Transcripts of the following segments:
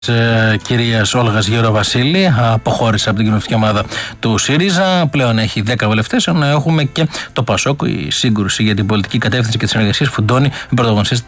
Κυρίας Όλγας Γεροβασίλη αποχώρησε από την κοινοβουλευτική ομάδα του ΣΥΡΙΖΑ. Πλέον έχει 10 βουλευτές, ενώ έχουμε και το ΠΑΣΟΚ. Η σύγκρουση για την πολιτική κατεύθυνση και τις συνεργασίες φουντώνει με πρωταγωνιστές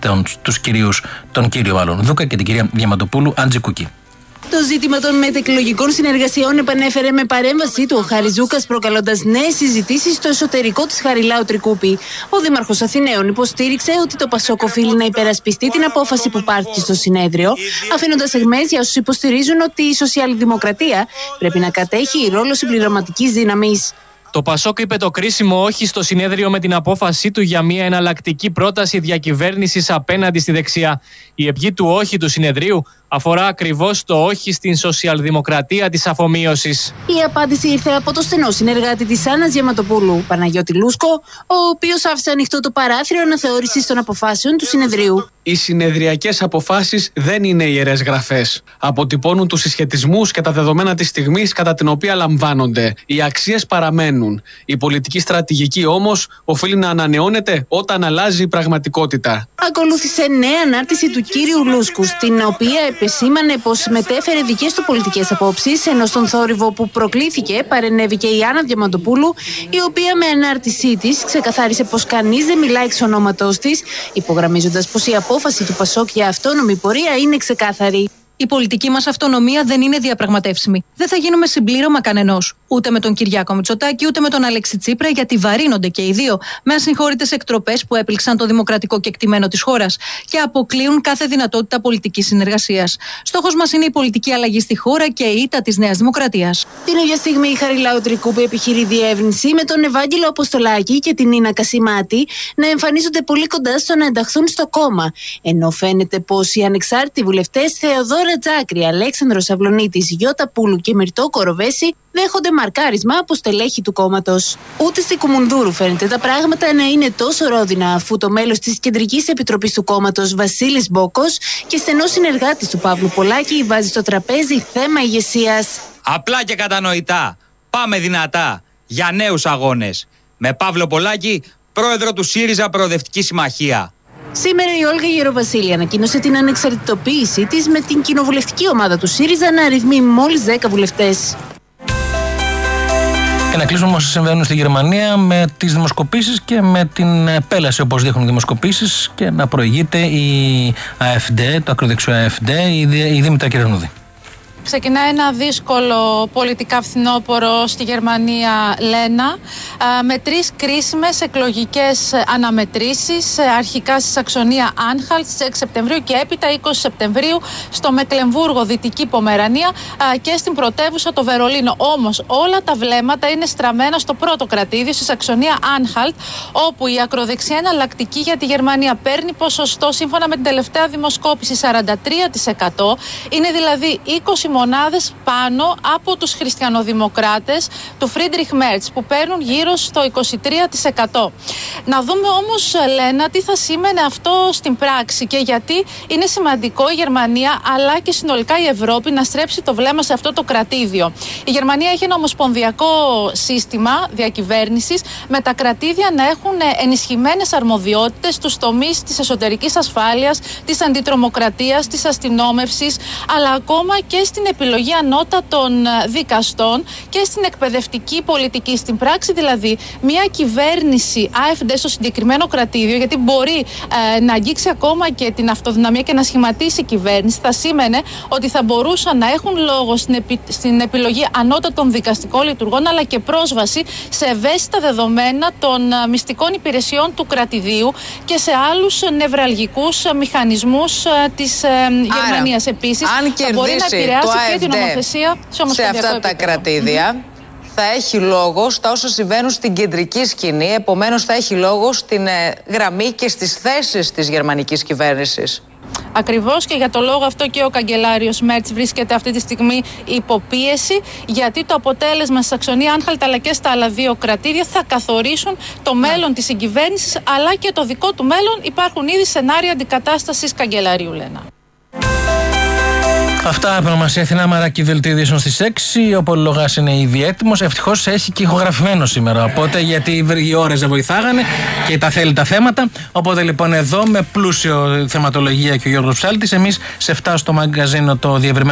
τον κύριο Δούκα και την κυρία Διαμαντοπούλου Αντζικούκη. Το ζήτημα των μετεκλογικών συνεργασιών επανέφερε με παρέμβασή του ο Χάρης Ζούκας, προκαλώντας νέες συζητήσεις στο εσωτερικό της Χαριλάου Τρικούπη. Ο Δήμαρχος Αθηναίων υποστήριξε ότι το ΠΑΣΟΚ οφείλει να υπερασπιστεί την απόφαση που πάρθηκε στο συνέδριο, αφήνοντας αιχμές για όσους υποστηρίζουν ότι η σοσιαλδημοκρατία πρέπει να κατέχει ρόλο συμπληρωματικής δύναμης. Το ΠΑΣΟΚ είπε το κρίσιμο όχι στο συνέδριο με την απόφασή του για μια εναλλακτική πρόταση διακυβέρνησης απέναντι στη δεξιά. Η ευγή του όχι του συνεδρίου αφορά ακριβώς το όχι στην σοσιαλδημοκρατία της αφομοίωσης. Η απάντηση ήρθε από το στενό συνεργάτη της Άννας Διαματοπούλου, Παναγιώτη Λούσκο, ο οποίος άφησε ανοιχτό το παράθυρο αναθεώρησης των αποφάσεων του συνεδρίου. Οι συνεδριακές αποφάσεις δεν είναι ιερές γραφές. Αποτυπώνουν τους συσχετισμούς και τα δεδομένα της στιγμής κατά την οποία λαμβάνονται. Οι αξίες παραμένουν. Η πολιτική στρατηγική όμως οφείλει να ανανεώνεται όταν αλλάζει η πραγματικότητα. Ακολούθησε νέα ανάρτηση του κύριου Λούσκου, στην οποία επεσήμανε πως μετέφερε δικές του πολιτικές απόψεις, ενώ στον θόρυβο που προκλήθηκε παρενέβηκε η Άννα Διαμαντοπούλου, η οποία με ανάρτησή της ξεκαθάρισε πως κανείς δεν μιλάει εξ ονόματός της, υπογραμμίζοντας πως η απόφαση του ΠΑΣΟΚ για αυτόνομη πορεία είναι ξεκάθαρη. Η πολιτική μας αυτονομία δεν είναι διαπραγματεύσιμη. Δεν θα γίνουμε συμπλήρωμα κανενός. Ούτε με τον Κυριάκο Μητσοτάκη, ούτε με τον Αλέξη Τσίπρα, γιατί βαρύνονται και οι δύο με ασυγχώρητες εκτροπές που έπληξαν το δημοκρατικό κεκτημένο της χώρας και αποκλείουν κάθε δυνατότητα πολιτικής συνεργασίας. Στόχος μας είναι η πολιτική αλλαγή στη χώρα και η ήττα της Νέας Δημοκρατίας. Την ίδια στιγμή η Χαριλάου Τρικούπη επιχειρεί διεύρυνση, με τον Ευάγγελο Αποστολάκη και την Νίνα Κασιμάτη να εμφανίζονται πολύ κοντά στο να ενταχθούν στο κόμμα. Ενώ φαίνεται πως οι ανεξάρτητοι βουλευτές Θεοδόρα Τζάκρη, Αλέξανδρος Αυλονίτης, Γιώτα Πούλου και Μυρτώ Κοροβέση δέχονται μαρκάρισμα από στελέχη του κόμματος. Ούτε στη Κουμουνδούρου φαίνεται τα πράγματα να είναι τόσο ρόδινα, αφού το μέλος της Κεντρικής Επιτροπής του κόμματος, Βασίλης Μπόκος, και στενός συνεργάτης του Παύλου Πολάκη, βάζει στο τραπέζι θέμα ηγεσίας. Απλά και κατανοητά. Πάμε δυνατά για νέους αγώνες. Με Παύλο Πολάκη, πρόεδρο του ΣΥΡΙΖΑ Προοδευτική Συμμαχία. Σήμερα η Όλγα Γεροβασίλη ανακοίνωσε την ανεξαρτητοποίησή της, με την κοινοβουλευτική ομάδα του ΣΥΡΙΖΑ να αριθμεί μόλις 10 βουλευτές. Και να κλείσουμε όμως συμβαίνουν στη Γερμανία με τις δημοσκοπήσεις και με την πέλαση, όπως δείχνουν οι δημοσκοπήσεις, και να προηγείται η AfD, το ακροδεξιό AfD, η Δήμητρα Κυρανούδη. Ξεκινάει ένα δύσκολο πολιτικά φθινόπωρο στη Γερμανία, Λένα, με 3 κρίσιμες εκλογικές αναμετρήσεις, αρχικά στη Σαξονία Άνχαλτ στις 6 Σεπτεμβρίου και έπειτα 20 Σεπτεμβρίου στο Μεκλεμβούργο, Δυτική Πομερανία, και στην πρωτεύουσα το Βερολίνο. Όμως όλα τα βλέμματα είναι στραμμένα στο πρώτο κρατήδιο, στη Σαξονία Άνχαλτ, όπου η ακροδεξιά εναλλακτική για τη Γερμανία παίρνει ποσοστό, σύμφωνα με την τελευταία δημοσκόπηση, 43%. Είναι δηλαδή 20 μονάδες πάνω από τους χριστιανοδημοκράτες του Φρίντριχ Μέρτς, που παίρνουν γύρω στο 23%. Να δούμε όμως, Λένα, τι θα σήμαινε αυτό στην πράξη και γιατί είναι σημαντικό η Γερμανία αλλά και συνολικά η Ευρώπη να στρέψει το βλέμμα σε αυτό το κρατήδιο. Η Γερμανία έχει ένα ομοσπονδιακό σύστημα διακυβέρνησης, με τα κρατήδια να έχουν ενισχυμένες αρμοδιότητες στους τομείς της εσωτερικής ασφάλειας, της αντιτρομοκρατίας, της αστυνόμευσης, αλλά ακόμα και στην επιλογή ανώτατων δικαστών και στην εκπαιδευτική πολιτική. Στην πράξη δηλαδή μια κυβέρνηση AfD στο συγκεκριμένο κρατήδιο, γιατί μπορεί να αγγίξει ακόμα και την αυτοδυναμία και να σχηματίσει κυβέρνηση, θα σήμαινε ότι θα μπορούσαν να έχουν λόγο στην επιλογή ανώτατων δικαστικών λειτουργών, αλλά και πρόσβαση σε ευαίσθητα δεδομένα των μυστικών υπηρεσιών του κρατηδίου και σε άλλους νευραλγικούς μηχανισμούς της Γερμανίας. Επίσης, θα μπορεί να επηρεάσει και την νομοθεσία σε αυτά τα κρατήδια. Θα έχει λόγο στα όσα συμβαίνουν στην κεντρική σκηνή, επομένως θα έχει λόγο στην γραμμή και στις θέσεις της γερμανικής κυβέρνησης. Ακριβώς, και για το λόγο αυτό και ο καγκελάριος Μέρτς βρίσκεται αυτή τη στιγμή υποπίεση, γιατί το αποτέλεσμα στη Σαξονία Άνχαλτ αλλά και στα άλλα 2 κρατήδια θα καθορίσουν το μέλλον της συγκυβέρνησης, αλλά και το δικό του μέλλον. Υπάρχουν ήδη σενάρια αντικατάστασης καγκελαρίου, Λένα. Αυτά από ονομασία Αθηνά Μαράκη, δελτίο ειδήσεων στις 6. Ο Πολυλογάς είναι ήδη έτοιμος. Ευτυχώς έχει και ηχογραφημένο σήμερα. Οπότε, γιατί οι ώρες δεν βοηθάγανε και τα θέλει τα θέματα. Οπότε λοιπόν εδώ με πλούσιο θεματολογία και ο Γιώργος Ψάλτης, εμείς σε 7 στο μαγκαζίνο το διευρυμένο